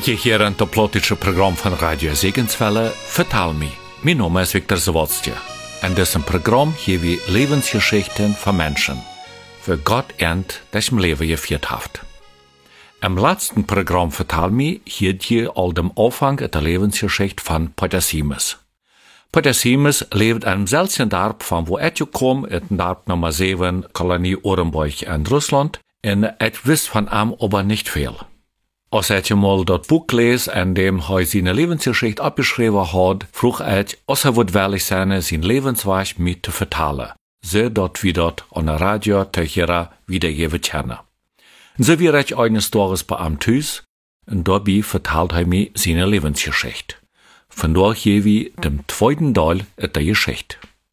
Je hier aan het politische programma van Radio Segenswelle, Vertel me. Mijn naam is Victor Zawodstje. En dit is een programma hier wie levensgeschichten van mensen. Voor God ernt, dat je mijn leven gevierd heeft. Im letzten Programm Vertel me hielt je al dem Anfang der Lebensgeschichte von Potassimus. Potassimus lebt in einem seltenen Dorf von wo er kam, in Dorf Nummer 7, Kolonie Orenburg in Russland, und er wist von ihm aber nicht viel. Als er mal das Buch las, in dem er seine Lebensgeschichte abgeschrieben hat, frug er, als er wird willig sein, sein Lebensweg mit zu vertellen, so dass wir dort an der Radio Teuchera wiedergeben können. Und so wird er eines Tages bei ihm Thuis, und dabei vertelt er mir seine Lebensgeschichte. Vandaar hier wie dem zweiten Teil der Geschichte.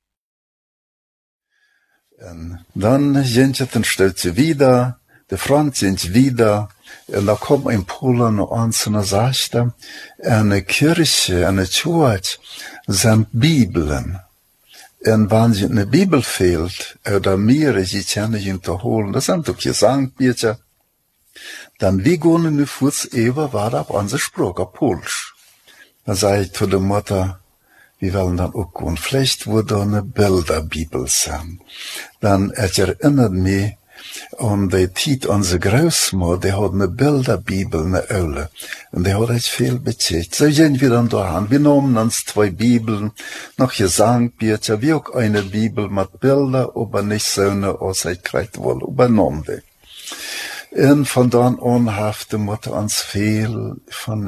Und dann sind stellt sie wieder, die Franz sind wieder, und da kommt ein Polen an und sagt, eine Kirche, eine Church, sind Bibeln. Und wenn sie eine Bibel fehlt, oder mehrere, sie können ihn zu holen, das sind doch Gesangbücher, dann wie gehen wir kurz eben weiter auf unsere Sprache, auf Polnisch. Dann sage ich zu der Mutter, wir wollen dann auch gehen. Vielleicht würde eine Bilderbibel sein. Dann erinnert mich an die Zeit unserer Großmutter, die hat eine Bilderbibel, eine Öle. Und die hat echt viel bezahlt. So gehen wir dann da an. Wir nahmen uns 2 Bibeln, noch Gesangbücher, wie auch eine Bibel mit Bildern, aber nicht so eine Aussicht wohl übernommen. Und von dann an hat die Mutter uns viel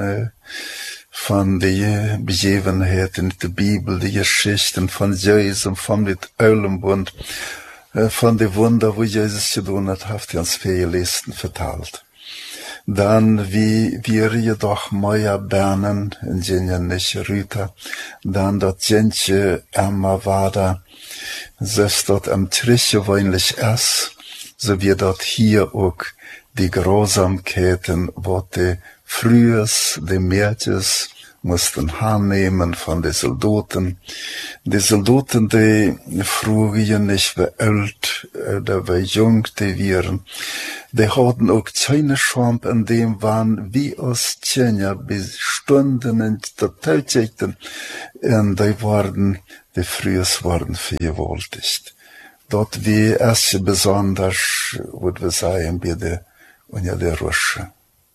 von die Begebenheiten der Bibel, die Geschichten von Jesus, von dem Eulenbund, von den Wunder, wo Jesus getan hat uns viel gelesen, verteilt. Dann, wie wir jedoch Meier Bernen, in denen nicht Rüter, dann dort Jentje Emma war da, selbst dort am Trische weinlich es, so wie dort hier auch die Grausamkeiten, wo die Frühes, die Mädchens, mussten annehmen von den Soldaten. Die Soldaten, die früher nicht wie alt oder wie jung die waren, die hatten auch keine Scham in dem waren, wie aus Tjenja bis Stunden in der Tätigkeiten. Und die Frühes waren vergewaltigt. Dort wie es besonders, würde wir sagen, bei der unter der Rusche.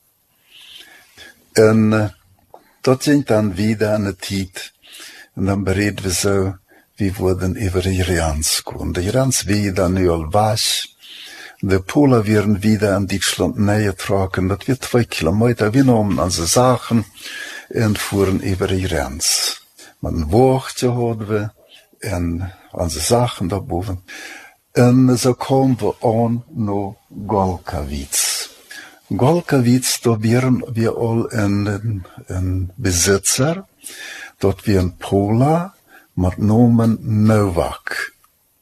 Und dort sind dann wieder eine Zeit, und dann bereden wir so, wir wurden über die Irans gehen. Die Irans wieder nu al was. Die Polen werden wieder in Deutschland näher tragen. Das wird 2 Kilometer. Wir nahmen unsere Sachen und fuhren über die Irans. Mit einem Wachtje hatten wir und unsere Sachen da boven. Und so kommen wir an nach Golkowitz. Golkowitz, da wären wir all ein Besitzer, dort wir ein Pola mit Namen Nowak.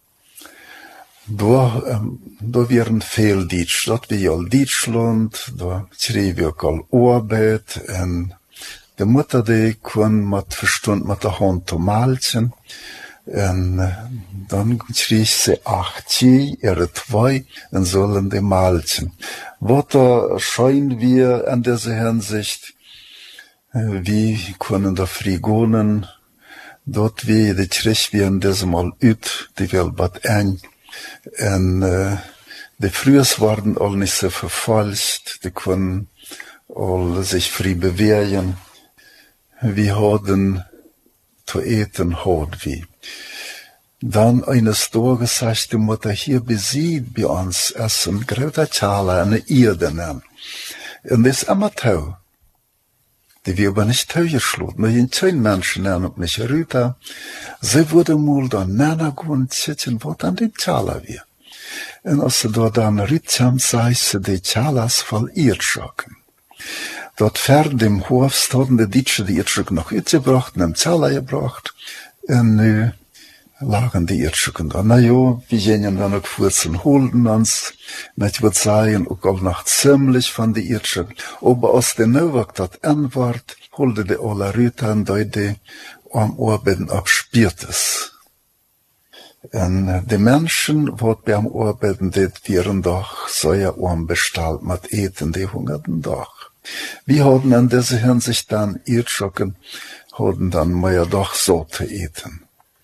Da wären viel Deutsch, dort wir all Deutschland, da schrieb wir all Arbeit, und die Mutter, die kann mit Verstand mit der Hand zu malchen. Und dann schrie sie 8, ihre 2, und sollen die malchen. Was da scheinen wir an dieser Hinsicht, wie können da Frigonen, dort wie die Trisch wir in diesem Mal üt, die will bad eng. Und die Frühes waren all nicht so verfalscht, die können all sich frei bewegen. Wir hatten zu eten, hat wie. Dann eines Tages sagt die Mutter, hier besieht bei uns es ein großer Chala, eine Erde nehmen. Und das ist immer Tau. Die wir aber nicht Tau geschlossen. Wir sind 10 Menschen nennen und nicht Rüter. Sie wurde mal da Nana gehen, sitzen, was an den Chala wir. Und als sie da dann Rütcham sagt sie, die Chalas voll Irrschocken. Dort fern dem Hof hatten die Deutschen die Irrschocken noch mitgebracht, und haben Chala gebracht. Und nu lagen die Irrschocken da. Na ja, wir gehen dann auch kurz und holen uns. Ich würde sagen, auch all noch ziemlich von die Irrschocken. Aber aus der Nowak dat N-Wort, holte die alle Rüter und die am Arbeiten abspürtes. Und die Menschen, die beim Arbeiten, die wären doch so ja unbestellt mit Eten, die hungerten doch. Wir haben in dieser Hinsicht dann Irrschocken, haben dann mehr doch so zu eten.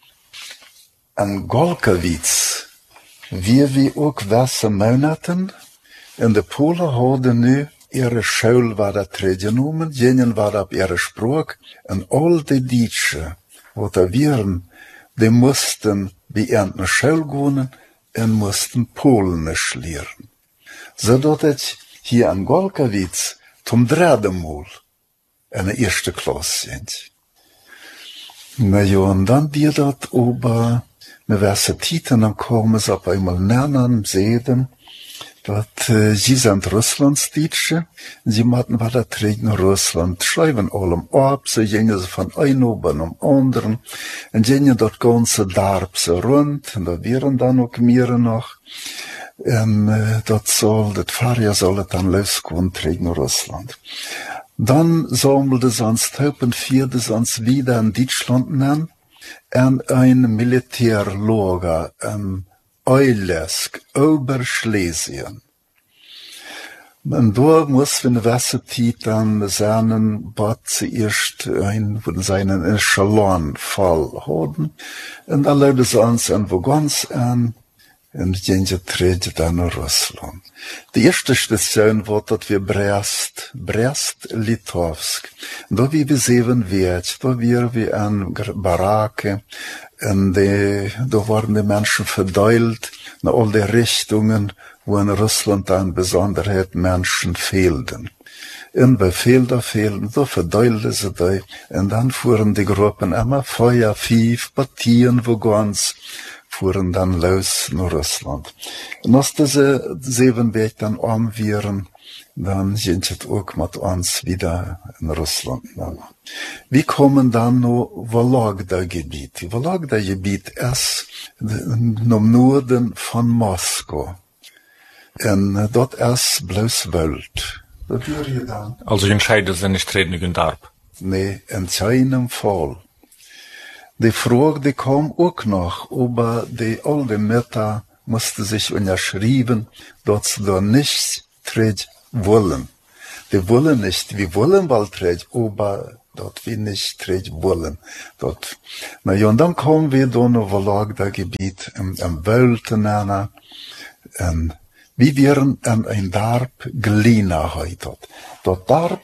An Golkowitz, wie auch wässe Monaten, in der Polen haben nu ihre Schule war da genommen, jenen war ab ihre Spruch, und all die Deutsche, wo da wären, die mussten wie eine Schule gehen und mussten Polnisch lernen. So dass ich hier an Golkowitz zum dritten Mal in der ersten Klasse sind. Na ja, und dann die dort oben, wir werden Titen, dann kommen sie auf einmal nennen, sehen, dat sie sind Russlandsdeutsche, sie machten was da in Russland, schreiben allem ab, so gingen sie von einem oben am anderen, und gingen dort ganze Darb so rund, und da wären dann auch mehr noch, und das Fahrjahr soll dann losgehen in Russland. Dann sammelte sie uns Taupen, vierte sie uns wieder in Deutschland nennen, und ein Militärlager, Eulesk, Oberschlesien. Und da muss wir in der Zeit dann seinen Bad zuerst von seinen Echelon-Fall haben. Und da leute sie uns irgendwo ganz an, und gingen treten dann in Russland. Die erste Station war, dass wir Brest-Litovsk. Da wie wir 7 Wert, da wir an Baracke, und da waren die Menschen verteilt in all die Richtungen, wo in Russland an Besonderheit Menschen fehlten. Und bei fehlten, da verteilten sie die, und dann fuhren die Gruppen immer Feuer, 5 Partien, wo ganz, fuhren dann los nach Russland. Und als diese 7 Wege dann wären, dann sind sie auch mit uns wieder in Russland. Wir kommen dann noch Vologda-Gebiet. Vologda-Gebiet ist im Norden von Moskau. Und dort ist bloß Welt. Also entscheiden sie nicht treten gegen Darb? Nee, in keinem Fall. Die Frage, die kam auch noch, aber die alte Mutter musste sich unterschreiben, dass sie da nicht treten wollen. Die wollen nicht, wir wollen bald treten, aber dort wir nicht treten wollen. Dort. Na ja, und dann kommen wir da noch Vologda-Gebiet, im Wölten, wie wären an ein Darb Glina heute. Dort Darb,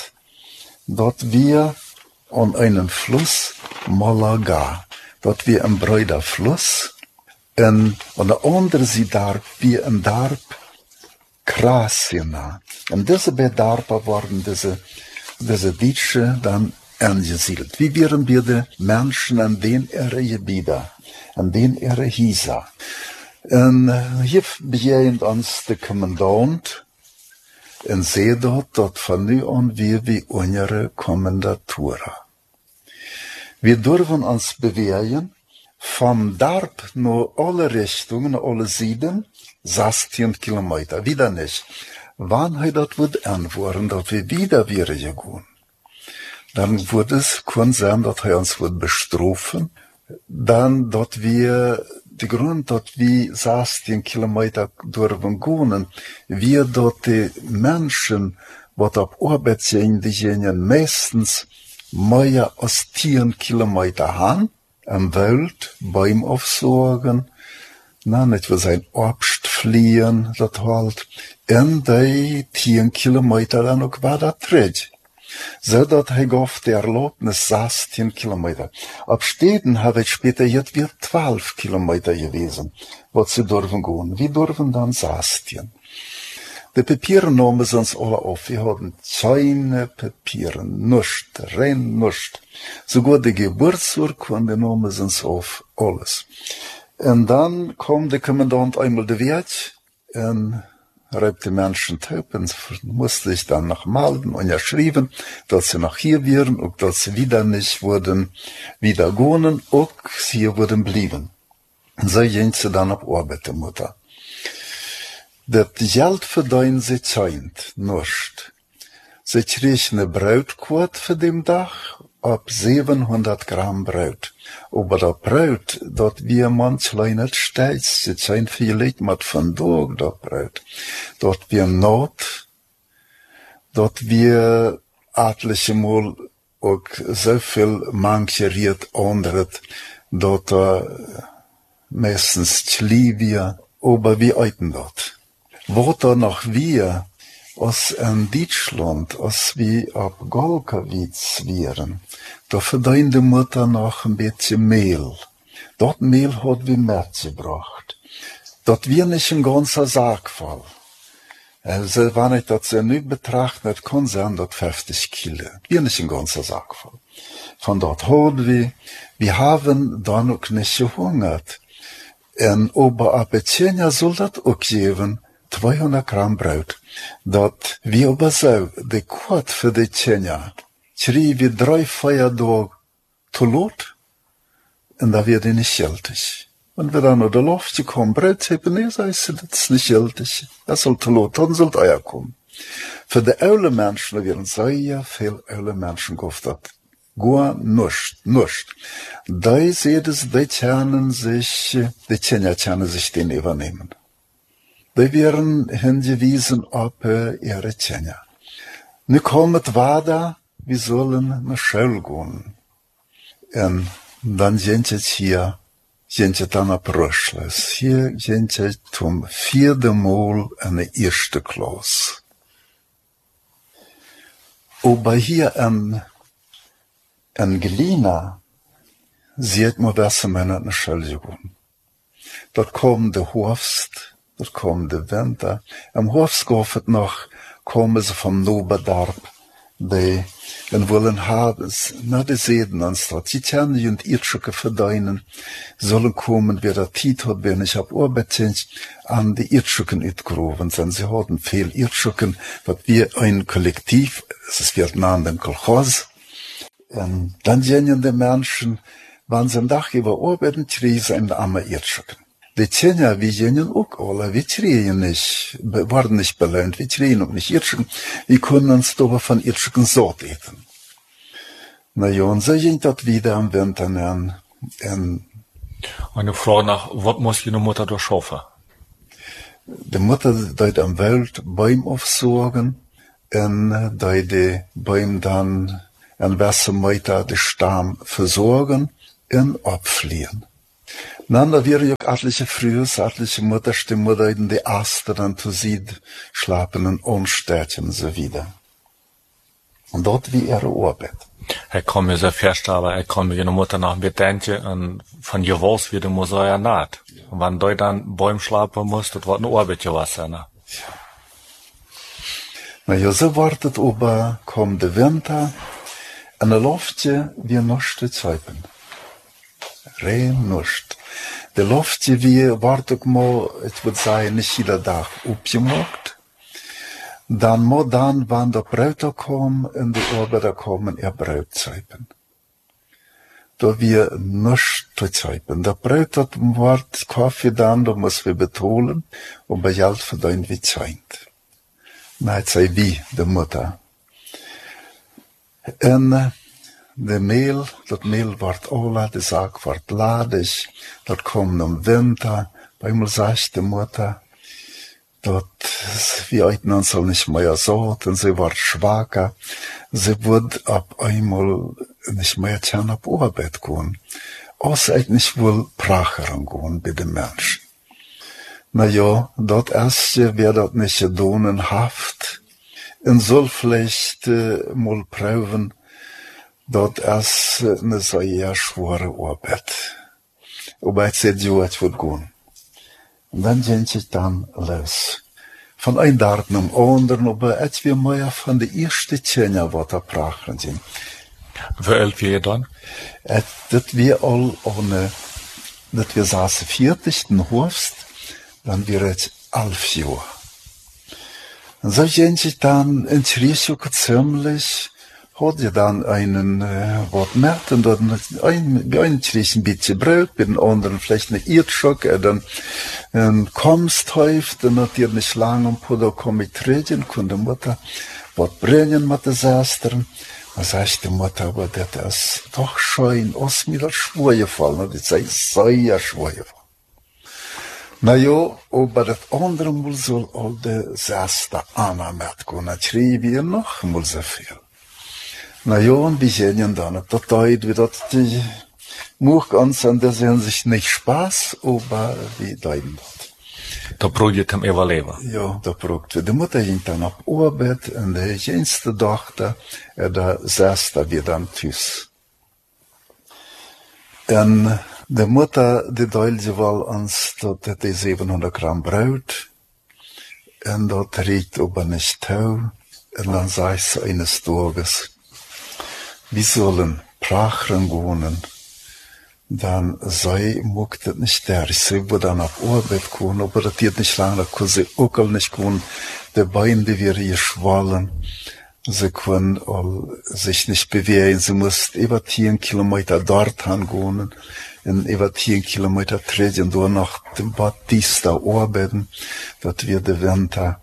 dort wir an einen Fluss Malaga. Dort wir ein breiter Fluss. Und an der anderen Seite Darb wir ein Darb Krasina. Und diese Bedarbe waren diese Deutsche dann angesiedelt. Wie wären wir die Menschen an den Gebieten, an den Hieser. Und hier begegnet uns der Kommandant und sieht dort von nun an wir wie unsere Kommandatura. Wir dürfen uns bewegen vom Darb nach alle Richtungen, alle Seiten, 16 Kilometer, wieder nicht. Wann er das wird antworten, dass wir wieder gehen, dann würde es können sein, dass er uns wird bestrafen, dann, dass wir die Grund, dass wir 16 Kilometer dürfen gehen, wir dort die Menschen, die auf Arbeit sind, die gehen meistens mehr als 10 Kilometer haben, am Welt, Bäume aufsorgen, nicht für sein Obst fliehen, das halt, und die 10 Kilometer dann auch weiter tritt. So dass er auf der Erlaubnis 16 Kilometer. Ab Städten habe ich später jetzt wird 12 Kilometer gewesen, wo sie dürfen gehen. Wir dürfen dann 16. Die Papiere nahmen sie uns alle auf. Wir hatten keine Papiere, nichts, rein nichts. Sogar die Geburtsurkunde nahmen sie uns auf, alles. Und dann kam der Kommandant einmal der Wert, und reibt die Menschen Taupen, musste ich dann noch melden und erschrieben, dass sie noch hier wären und dass sie wieder nicht wurden, wieder gehen und hier wurden blieben. Und so ging sie dann auf Arbeit, die Mutter. Das Geld verdienen sie scheint nicht. Sie kriegen eine Brotquote für den Tag, ab 700 Gramm Brot. Aber das Brot, das wir manchmal nicht stets, sie scheint vielleicht mit von Tag, das Brot. Dort wir Not, dat wir etliche Mal auch so viel mancheriert anderet, dat meistens Tschlivia, aber wie eiten dat? Wat noch wir, als in Deutschland, als wir ab Golkowitz wären, da verdient die Mutter noch ein bisschen Mehl. Dat Mehl hat wir mitgebracht. Dat wir nicht ein ganzer Sack voll. Also, wenn ich das nicht betrachte, kann sein, dat 50 Kilo. Wir nicht ein ganzer Sack voll. Von dort hat wir haben dann auch nicht gehungert. Und aber ab Etjenia soll das auch geben, 200 Gramm Brot. Dat wir aber so, die Quad für die Etjenia, schrie wir 3-4 Tage zu lot, und da wird die nicht gültig. Und wir dann oder Luft gekommen, Brot haben, nee, sagst du, das ist nicht gültig. Das soll zu lot, dann sollt Eier kommen. Für die alte Menschen, da werden sehr viel alte Menschen gehofft, gar nicht. Da seht es, die Tjänen sich den übernehmen. Die werden hingewiesen auf ihre Tjäne. Nu kommt weiter, wir sollen nach Schule gehen. Und dann sind jetzt hier, sind jetzt dann abgeschlossen. Hier sind jetzt zum 4. Mal in der 1. Klasse. Aber hier in Gelina, sieht man, was man in der Schule gehen. Dort kommen der Herbst, dort kommen der Winter. Im Herbst kommen sie vom Noberdarb, die wollen haben, na, die Seeden anstatt. Die Tjerne und Irrschuke verdienen, sollen kommen, wer der Tiet hat, wenn ich hab Arbeit an die Irrschuken utgerufen sind. Sie hatten viel Irrschuken, was wir ein Kollektiv, es wird nahen den Kolchos. Und dann gehen die Menschen, wenn sie am Tag über arbeiten, kriegen sie einen armen Irrschuken. Die Tjena, wir gehen auch alle, wir kriegen nicht, waren nicht belohnt, wir kriegen auch nicht Irrschuken, wir können uns aber von Irrschuken Sort eten. Na ja, und so ging das wieder am Winter an. Eine Frage nach, was muss die Mutter da schaffen? Die Mutter, die am Welt Bäume aufsorgen, und die Bäume dann an welche Meter den Stamm versorgen und abfliehen. Dann da wäre ja etliche Frühes, etliche Mutterstimme, in die Aster dann zu sieht, schlafen und Unstärken so wieder. Und dort wie ihre Arbeit. Er kann mir so feststellen, er kann mir eine Mutter nach mir denken, und von ihr weiß, wie du muss er naht. Und wenn du dann Bäume schlafen musst, das wird eine Arbeit gewesen, ne? Ja. Na ja, so wartet aber, kommt der Winter, und der Luftje wie nicht zu zeigen. Rein nicht. Der Luftje wie, wartet mal, ich würde sagen, nicht jeder Tag aufgemacht. Dann, wenn der Brot kommt, und die Arbeiter kommen, ihr Brot zeigen. Da wir nicht zu zeigen. Der Brot hat Wort, Kaffee dann, da muss wir betonen, und bei Geld verdienen wir Zeit. Na, jetzt sei wie, der Mutter. Und das Mehl wird alle, die Sack wird ladig, dort kommt im Winter, bei mir sagt die Mutter, dort, wir eiten uns soll nicht mehr so, und sie wird schwacher, sie wird ab einmal nicht mehr tjan auf Arbeit gehen, außer eigentlich wohl pracheren gehen bei den Menschen. Na ja, dort erste wird dort nicht donenhaft, und soll vielleicht mal prüfen, dort ist eine sehr schwere Arbeit. Aber ich sehe, so, es wird gehen. Und dann sind sie dann los. Von einem Tag zum anderen, aber es wird mehr von der ersten Tjena, was da prachen sind. Wie alt wir dann? Das wir all ohne, das wir saßen 40. Herbst, dann wird es 11 Jahre. Und so sind sie dann in Tschrischuk ziemlich, hat ja dann einen, was merkt, und dann ein Tschrisch ein bisschen Brot, bei den anderen vielleicht eine Irrschock, dann kommst häuft, dann hat ihr nicht lange um Puder kommen reden, konnte Mutter, was bringen mit den Schwestern. Dann sagt die Mutter, aber das ist doch schön, aus mir das schwer gefallen, und das ist sehr schwer gefallen. Na ja, aber das andere Mal soll all de 6. Anna mitgehen. Das schrieb ich noch mal so viel. Na ja, und wir sehen dann, dass wie das die Much ganz an der Hinsicht nicht Spaß, aber wie deuten das. Da probiert hem überleben. Ja, da probiert wir. Die Mutter ging dann auf Arbeit und die jüngste Tochter, der 6. wir dann tschüss. Und die Mutter, die teilte wohl uns, dass die 700 Gramm Brot, und dort riecht aber nicht Tau, und dann sagt sie eines Tages, wir sollen Prachen wohnen, dann sei, mag das nicht der. Sie wird dann auf Arbeit kommen, aber das geht nicht lange, da kann sie auch nicht kommen. Die Beine, die wir hier schwallen, sie können sich nicht bewegen. Sie muss über 10 Kilometer dort hingehen, und über 10 Kilometer treten, durch nach dem Batista arbeiten, dass wir den Winter,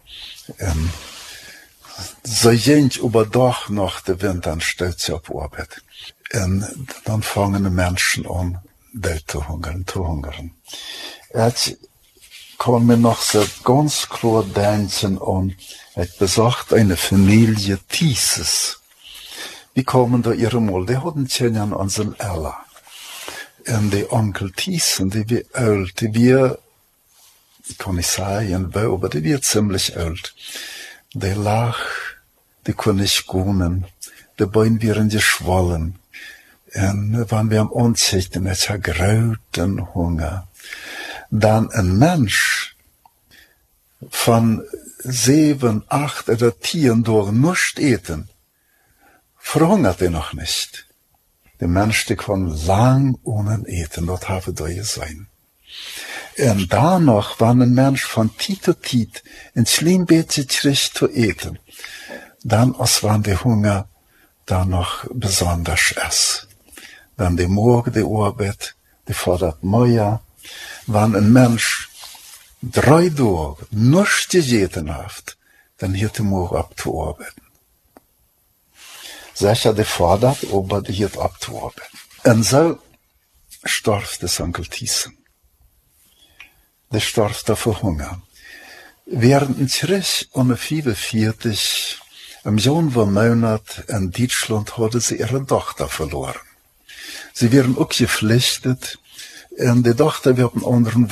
so jent über doch noch den Winter stellt sie auf Arbeit. Und dann fangen die Menschen an, zu hungern. Jetzt kann mir noch so ganz klar denken an, besagt eine Familie Thieses. Wie kommen da ihre Mal? Die hatten Tjenjan an den Ella. Und die Onkel Thiesen, die wir alt, die wir, kann ich sagen, aber die wir ziemlich alt. Die lag, die können nicht gehen, die Beine wären geschwollen. Und wenn wir am Anzichten, es hat grauten Hunger. Dann ein Mensch von 7, 8 oder 10 durch nichts eten, verhungert er noch nicht. Der Mensch, der kann lang ohne eten, dort habe da sein. Und danach, wenn ein Mensch von Tit zu Tit ein Schlimmbettchen kriegt zu eten, dann, als wenn der Hunger danach besonders ist. Dann die Morgen, die Arbeit, die fordert mehr. Wenn ein Mensch 3 Tage nichts gegessen hat, dann hat er morgen abzuarbeiten. Sicher, die fordert, aber die hat abzuarbeiten. Und so starb der Onkel Thiesen. Der starb da vor Hunger. Während ein Krieg um 45, im Januar-Monat in Deutschland hatte sie ihre Tochter verloren. Sie wären auch geflüchtet, und die Tochter wird einen anderen